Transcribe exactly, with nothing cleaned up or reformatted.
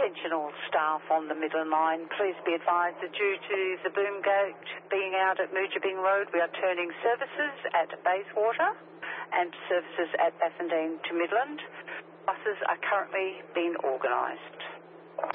Attention all staff on the Midland Line. Please be advised that due to the boom gate being out at Moojabing Road, we are turning services at Bayswater and services at Bassendean to Midland. Buses are currently being organised.